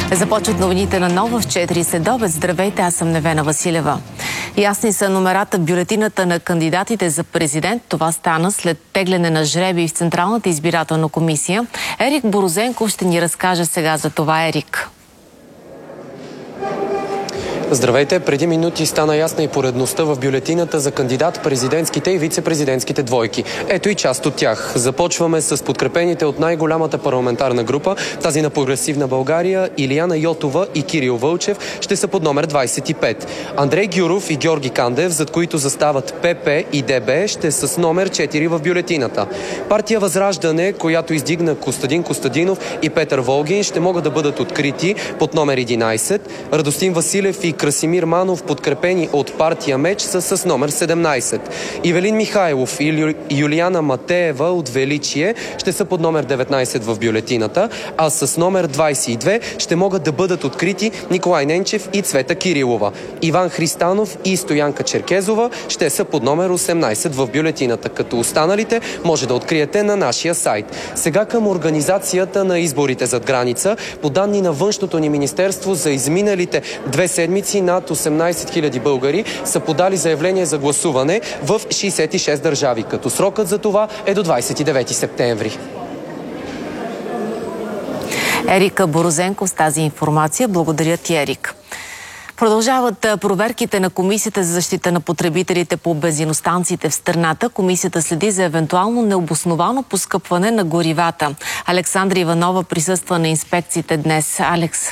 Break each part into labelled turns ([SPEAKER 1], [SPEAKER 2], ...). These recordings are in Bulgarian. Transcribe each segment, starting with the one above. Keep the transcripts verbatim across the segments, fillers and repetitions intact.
[SPEAKER 1] Започват новините на Нова в четири следобед. Здравейте, аз съм Невена Василева. Ясни са номерата в бюлетината на кандидатите за президент. Това стана след тегляне на жребий в Централната избирателна комисия. Ерик Борозенков ще ни разкаже сега за това. Ерик.
[SPEAKER 2] Здравейте! Преди минути стана ясна и поредността в бюлетината за кандидат президентските и вице-президентските двойки. Ето и част от тях. Започваме с подкрепените от най-голямата парламентарна група, тази на Прогресивна България. Илияна Йотова и Кирил Вълчев ще са под номер двадесет и пет. Андрей Гюров и Георги Кандев, зад които застават ПП и ДБ, ще са с номер четири в бюлетината. Партия Възраждане, която издигна Костадин Костадинов и Петър Волгин, ще могат да бъдат открити под номер единадесет. Радостин Василев и Красимир Манов, подкрепени от партия Меч, са с номер седемнадесет. Ивелин Михайлов и Юлияна Матеева от Величие ще са под номер деветнадесет в бюлетината, а с номер двадесет и две ще могат да бъдат открити Николай Ненчев и Цвета Кирилова. Иван Христанов и Стоянка Черкезова ще са под номер осемнадесет в бюлетината, като останалите може да откриете на нашия сайт. Сега към организацията на изборите зад граница. По данни на Външното ни министерство, за изминалите две седмици над осемнадесет хиляди българи са подали заявление за гласуване в шейсет и шест държави, като срокът за това е до двадесет и девети септември.
[SPEAKER 1] Ерик Борозенков с тази информация. Благодаря ти, Ерик. Продължават проверките на Комисията за защита на потребителите по бензиностанциите в страната. Комисията следи за евентуално необосновано поскъпване на горивата. Александра Иванова присъства на инспекциите днес. Алекс.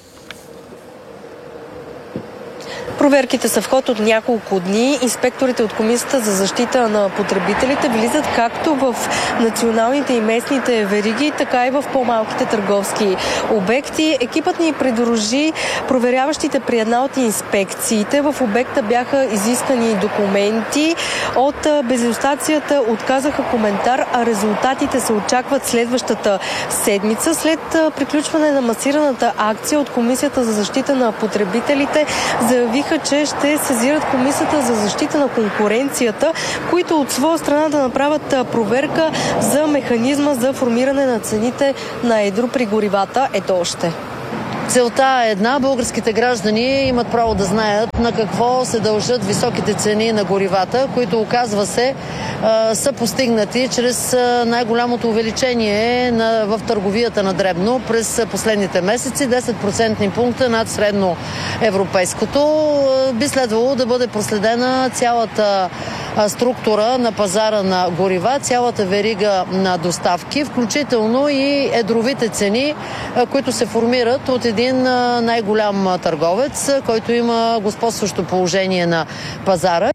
[SPEAKER 3] Проверките са в ход от няколко дни. Инспекторите от Комисията за защита на потребителите влизат както в националните и местните вериги, така и в по-малките търговски обекти. Екипът ни придружи проверяващите при една от инспекциите. В обекта бяха изискани документи. От бензиностанцията отказаха коментар, а резултатите се очакват следващата седмица. След приключване на масираната акция от Комисията за защита на потребителите заявиха, че ще сезират Комисията за защита на конкуренцията, които от своя страна да направят проверка за механизма за формиране на цените на едро при горивата. Ето още.
[SPEAKER 4] Целта е една. Българските граждани имат право да знаят на какво се дължат високите цени на горивата, които, оказва се, са постигнати чрез най-голямото увеличение на, в търговията на дребно през последните месеци. десет процентни пункта над средно европейското. Би следвало да бъде проследена цялата структура на пазара на горива, цялата верига на доставки, включително и едровите цени, които се формират от един най-голям търговец, който има господстващо положение на пазара.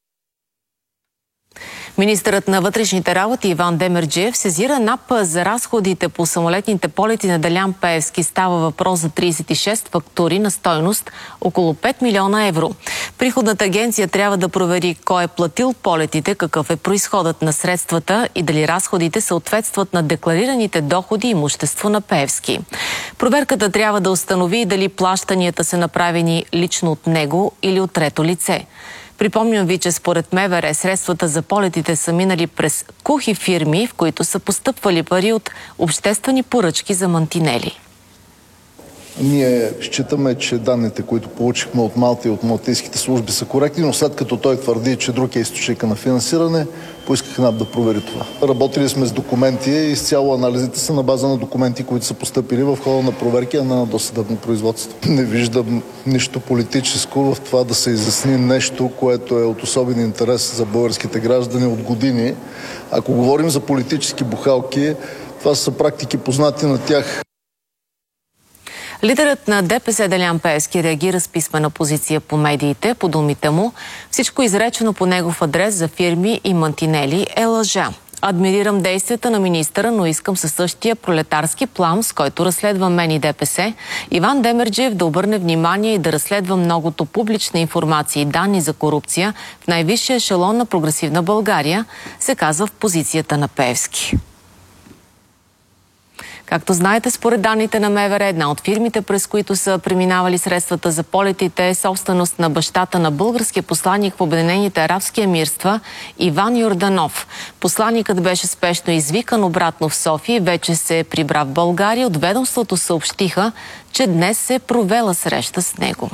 [SPEAKER 1] Министърът на вътрешните работи Иван Демерджиев сезира НАП за разходите по самолетните полети на Делян Пеевски. Става въпрос за тридесет и шест фактури на стойност около пет милиона евро. Приходната агенция трябва да провери кой е платил полетите, какъв е произходът на средствата и дали разходите съответстват на декларираните доходи и имущество на Пеевски. Проверката трябва да установи дали плащанията са направени лично от него или от трето лице. Припомням ви, че според МВР средствата за полетите са минали през кухи фирми, в които са постъпвали пари от обществени поръчки за мантинели.
[SPEAKER 5] Ние считаме, че данните, които получихме от Малта и от малтийските служби, са коректни, но след като той твърди, че друг е източника на финансиране, поисках НАП да провери това. Работили сме с документи и изцяло анализите са на база на документи, които са постъпили в хода на проверки, а на досъдебно производство. Не виждам нищо политическо в това да се изясни нещо, което е от особен интерес за българските граждани от години. Ако говорим за политически бухалки, това са практики познати на тях.
[SPEAKER 1] Лидерът на ДПС Делян Пеевски реагира с писмена позиция по медиите. По думите му, всичко изречено по негов адрес за фирми и мантинели е лъжа. Адмирирам действията на министъра, но искам със същия пролетарски план, с който разследва мен и ДПС, Иван Демерджиев да обърне внимание и да разследва многото публична информация и данни за корупция в най-висшия ешелон на Прогресивна България, се казва в позицията на Пеевски. Както знаете, според данните на МВР, една от фирмите, през които са преминавали средствата за полетите, е собственост на бащата на българския посланик в Обединените арабски емирства Иван Йорданов. Посланикът беше спешно извикан обратно в София и вече се прибра в България. От ведомството съобщиха, че днес се е провела среща с него.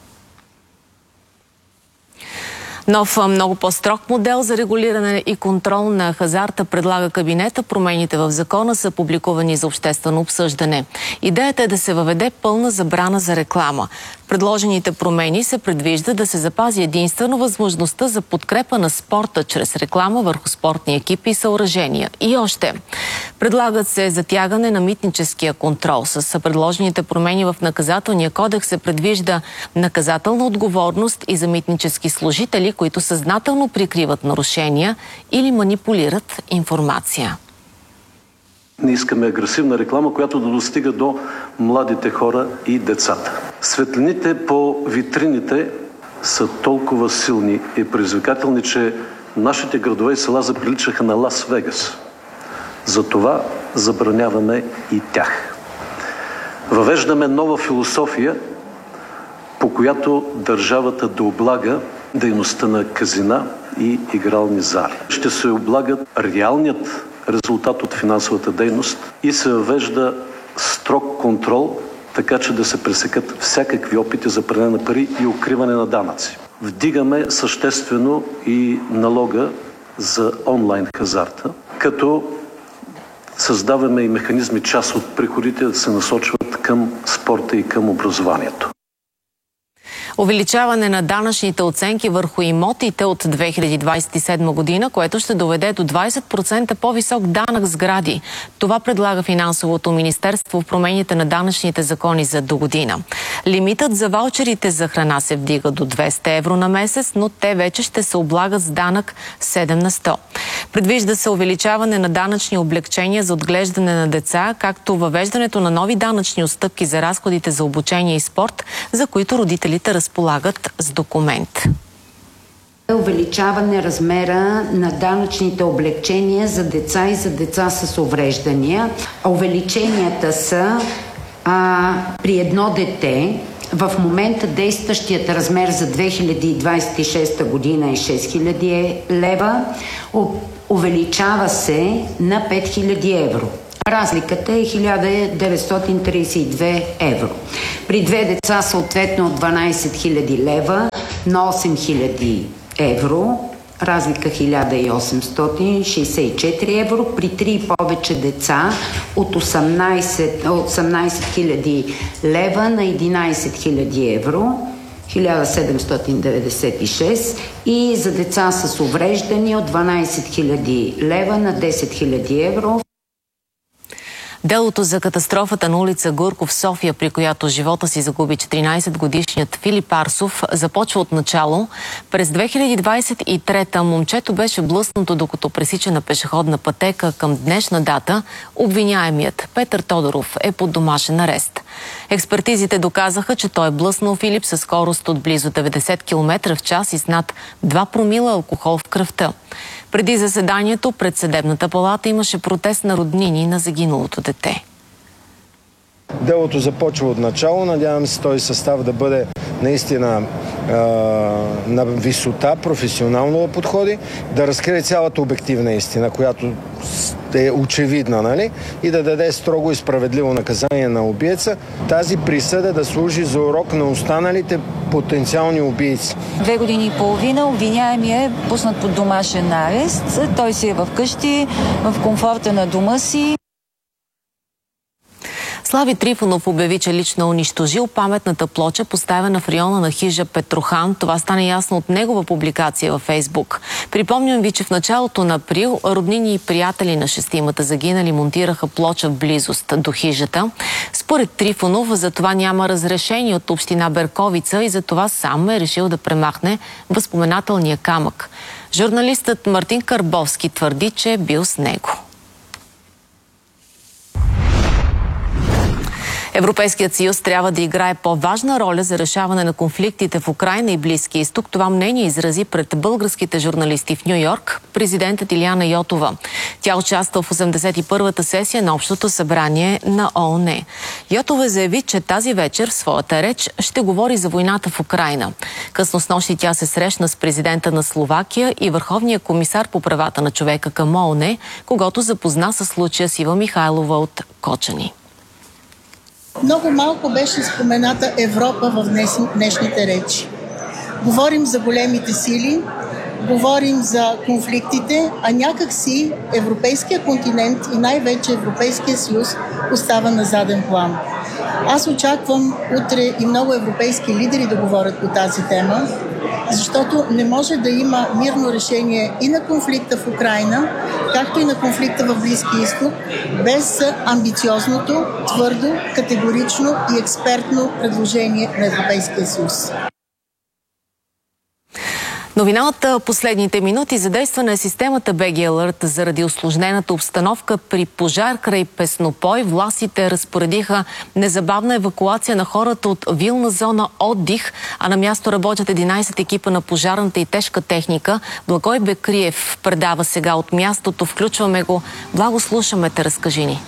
[SPEAKER 1] Нов, много по-строг модел за регулиране и контрол на хазарта предлага кабинета. Промените в закона са публикувани за обществено обсъждане. Идеята е да се въведе пълна забрана за реклама. Предложените промени се предвижда да се запази единствено възможността за подкрепа на спорта чрез реклама върху спортни екипи и съоръжения. И още. Предлагат се затягане на митническия контрол. С предложените промени в наказателния кодекс се предвижда наказателна отговорност и за митнически служители, които съзнателно прикриват нарушения или манипулират информация.
[SPEAKER 6] Не искаме агресивна реклама, която да достига до младите хора и децата. Светлините по витрините са толкова силни и предизвикателни, че нашите градове и села заприличаха на Лас Вегас. Затова забраняваме и тях. Въвеждаме нова философия, по която държавата да облага дейността на казина и игрални зали. Ще се облагат реалният резултат от финансовата дейност и се въвежда строг контрол, така че да се пресекат всякакви опити за пране на пари и укриване на данъци. Вдигаме съществено и налога за онлайн хазарта, като създаваме и механизми част от приходите да се насочват към спорта и към образованието.
[SPEAKER 1] Увеличаване на данъчните оценки върху имотите от две хиляди двадесет и седма година, което ще доведе до двадесет процента по-висок данък сгради. Това предлага Финансовото министерство в промените на данъчните закони за до година. Лимитът за ваучерите за храна се вдига до двеста евро на месец, но те вече ще се облагат с данък седем на сто. Предвижда се увеличаване на данъчни облекчения за отглеждане на деца, както въвеждането на нови данъчни отстъпки за разходите за обучение и спорт, за които родителите разполагат с документ.
[SPEAKER 7] Увеличаване размера на данъчните облекчения за деца и за деца с увреждания. Увеличенията са а, при едно дете. В момента действащият размер за две хиляди двадесет и шеста година е шест хиляди лева. Увеличава се на пет хиляди евро. Разликата е хиляда деветстотин тридесет и две евро. При две деца съответно от дванадесет хиляди лева на осем хиляди евро. Разлика хиляда осемстотин шестдесет и четири евро. При три и повече деца от осемнадесет хиляди лева на единадесет хиляди евро. хиляда седемстотин деветдесет и шест и за деца с увреждания от дванадесет хиляди лева на десет хиляди евро.
[SPEAKER 1] Делото за катастрофата на улица Гурко в София, при която живота си загуби четиринадесетгодишният Филип Арсов, започва от начало. През две хиляди двадесет и трета момчето беше блъснато, докато пресича на пешеходна пътека. Към днешна дата обвиняемият Петър Тодоров е под домашен арест. Експертизите доказаха, че той е блъснал Филип със скорост от близо деветдесет километра в час и с над два промила алкохол в кръвта. Преди заседанието пред съдебната палата имаше протест на роднини на загиналото дете.
[SPEAKER 8] Делото започва от начало. Надявам се този състав да бъде наистина е, на висота, професионално да подходи, да разкрие цялата обективна истина, която е очевидна, нали? И да даде строго и справедливо наказание на убиеца. Тази присъда да служи за урок на останалите потенциални убийци.
[SPEAKER 9] Две години и половина обвиняемият е пуснат под домашен арест. Той си е в къщи, в комфорта на дома си.
[SPEAKER 1] Слави Трифонов обяви, че лично унищожил паметната плоча, поставена в района на хижа Петрохан. Това стана ясно от негова публикация във Фейсбук. Припомням ви, че в началото на април роднини и приятели на шестимата загинали монтираха плоча в близост до хижата. Според Трифонов, за това няма разрешение от община Берковица и за това сам е решил да премахне възпоменателния камък. Журналистът Мартин Карбовски твърди, че е бил с него. Европейският съюз трябва да играе по-важна роля за решаване на конфликтите в Украйна и Близкия изток. Това мнение изрази пред българските журналисти в Ню Йорк президентът Илияна Йотова. Тя участва в осемдесет и първата сесия на Общото събрание на ООН. Йотова заяви, че тази вечер в своята реч ще говори за войната в Украйна. Късно снощи тя се срещна с президента на Словакия и върховния комисар по правата на човека към ООН, когато запозна със случая с Ива Михайлова от Кочани.
[SPEAKER 10] Много малко беше спомената Европа в днес, днешните речи. Говорим за големите сили, говорим за конфликтите, а някак си Европейския континент и най-вече Европейския съюз остава на заден план. Аз очаквам утре и много европейски лидери да говорят по тази тема, защото не може да има мирно решение и на конфликта в Украйна, както и на конфликта в Близкия изток, без амбициозното, твърдо, категорично и експертно предложение на Европейския съюз.
[SPEAKER 1] Новина от последните минути. Задействана е системата би джи Alert заради усложнената обстановка при пожар край Песнопой. Властите разпоредиха незабавна евакуация на хората от вилна зона отдих, а на място работят единайсет екипа на пожарната и тежка техника. Благой Бекриев предава сега от мястото. Включваме го. Благо, слушаме те, разкажи ни.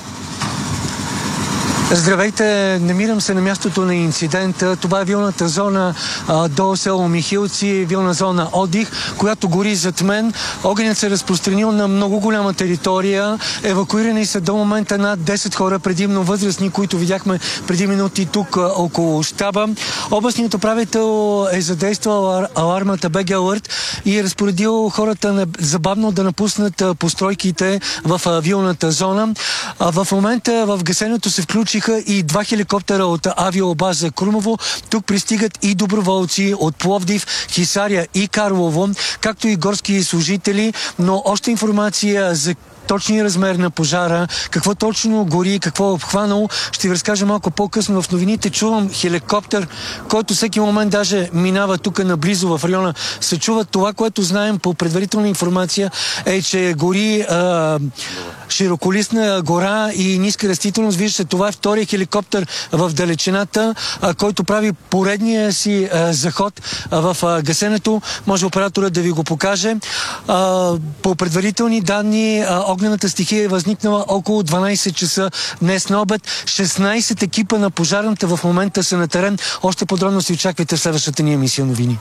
[SPEAKER 11] Здравейте, намирам се на мястото на инцидента. Това е вилната зона а, до село Михилци, вилна зона отдих, която гори зад мен. Огънят се е разпространил на много голяма територия. Евакуирани са до момента над десет хора, предимно възрастни, които видяхме преди минути тук а, около щаба. Областният управител е задействал алармата би джи Alert и е разпоредил хората незабавно да напуснат а, постройките в а, вилната зона. А, в момента в гасенето се включи и два хеликоптера от авиобаза Крумово. Тук пристигат и доброволци от Пловдив, Хисаря и Карлово, както и горски служители, но още информация за точния размер на пожара, какво точно гори, какво е обхванало, ще ви разкажа малко по-късно в новините. Чувам хеликоптер, който всеки момент даже минава тук наблизо в района. Се чува това, което знаем по предварителна информация, е, че гори а, широколистна гора и ниска растителност. Виждате, това е втория хеликоптер в далечината, а, който прави поредния си а, заход а, в а, гасенето. Може операторът да ви го покаже. А, по предварителни данни а, огнената стихия е възникнала около дванайсет часа днес на обед. шестнайсет екипа на пожарната в момента са на терен. Още подробно си очаквайте в следващата ни емисия новини.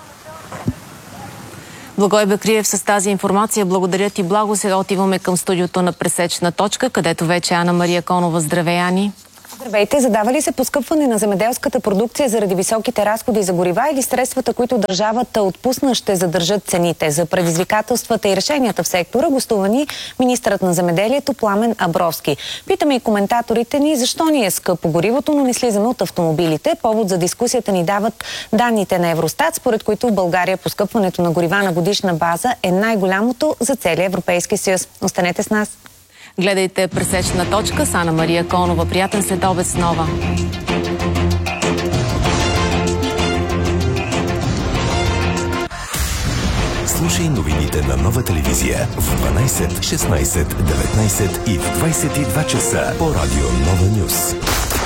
[SPEAKER 1] Благой Бекриев с тази информация. Благодаря ти, Благо. Сега отиваме към студиото на Пресечна точка, където вече Ана Мария Конова. Здравей, Ани!
[SPEAKER 12] Здравейте! Задава ли се поскъпване на земеделската продукция заради високите разходи за горива или средствата, които държавата отпусна, ще задържат цените? За предизвикателствата и решенията в сектора гостувани министърът на земеделието Пламен Абровски. Питаме и коментаторите ни защо ни е скъпо горивото, но не слизаме от автомобилите. Повод за дискусията ни дават данните на Евростат, според които в България поскъпването на горива на годишна база е най-голямото за целия Европейски съюз. Останете с нас!
[SPEAKER 1] Гледайте Пресечна точка с Ана Мария Конова. Приятен следобед с нова.
[SPEAKER 13] Слушай новините на Нова телевизия в дванайсет, шестнайсет, деветнайсет и в двайсет и два часа по радио Нова Нюс.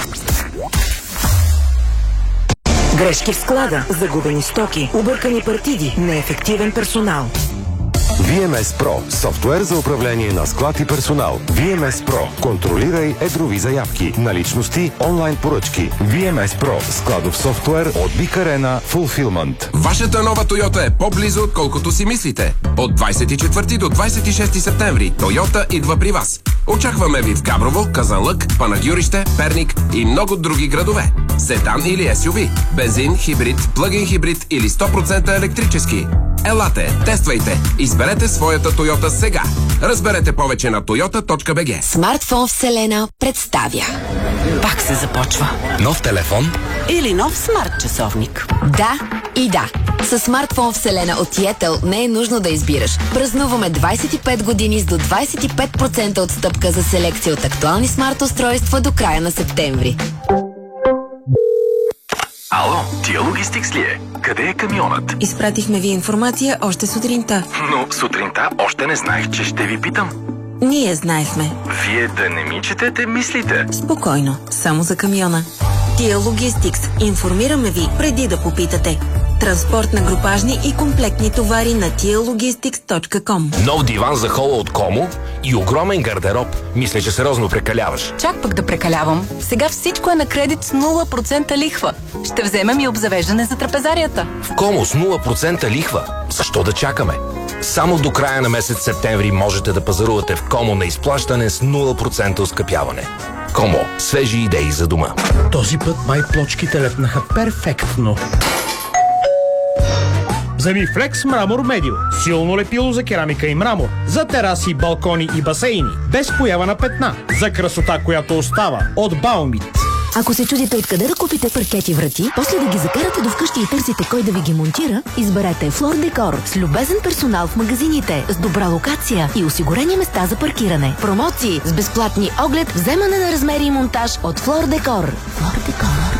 [SPEAKER 14] Грешки в склада, загубени стоки, объркани партиди, неефективен персонал.
[SPEAKER 15] ви ем ес Pro – софтуер за управление на склад и персонал. ви ем ес Pro – контролирай едрови заявки, наличности, онлайн поръчки. ви ем ес Pro – складов софтуер от Big Arena Fulfillment.
[SPEAKER 16] Вашата нова Toyota е по-близо, отколкото си мислите. От двайсет и четвърти до двайсет и шести септември Toyota идва при вас. Очакваме ви в Габрово, Казанлък, Панагюрище, Перник и много други градове. Седан или ес ю ви, бензин, хибрид, плъг-ин хибрид или сто процента електрически. Елате, тествайте, изберете своята Toyota сега. Разберете повече на toyota точка би джи.
[SPEAKER 17] Смартфон Вселена представя.
[SPEAKER 14] Пак се започва.
[SPEAKER 13] Нов телефон
[SPEAKER 14] или нов смарт часовник.
[SPEAKER 17] Да и да. С смартфон Вселена от Yettel не е нужно да избираш. Празнуваме двайсет и пет години с до двайсет и пет процента отстъпка за селекция от актуални смарт устройства до края на септември.
[SPEAKER 13] Ало, Тия Логистикс ли е? Къде е камионът?
[SPEAKER 17] Изпратихме ви информация още сутринта.
[SPEAKER 13] Но сутринта още не знаех, че ще ви питам.
[SPEAKER 18] Ние знаехме.
[SPEAKER 19] Вие да не ми четете мислите?
[SPEAKER 18] Спокойно, само за камиона. Тия Логистикс. Информираме ви преди да попитате. Транспорт на групажни и комплектни товари на тия логистикс точка ком.
[SPEAKER 19] Нов диван за хола от Комо и огромен гардероб. Мисля, че сериозно прекаляваш.
[SPEAKER 20] Чак пък да прекалявам. Сега всичко е на кредит с нула процента лихва. Ще вземем и обзавеждане за трапезарията.
[SPEAKER 19] В Комо с нула процента лихва. Защо да чакаме? Само до края на месец септември можете да пазарувате в Комо на изплащане с нула процента оскъпяване. Комо. Свежи идеи за дома.
[SPEAKER 21] Този път май плочките лепнаха перфектно. Замифлекс Мрамор Медио. Силно лепило за керамика и мрамор. За тераси, балкони и басейни. Без поява на петна. За красота, която остава. От Баумит.
[SPEAKER 22] Ако се чудите откъде да купите паркети врати, после да ги закарате до вкъщи и търсите кой да ви ги монтира, изберете Флор Декор с любезен персонал в магазините, с добра локация и осигурени места за паркиране. Промоции с безплатни оглед, вземане на размери и монтаж от Флор Декор. Флор Декор.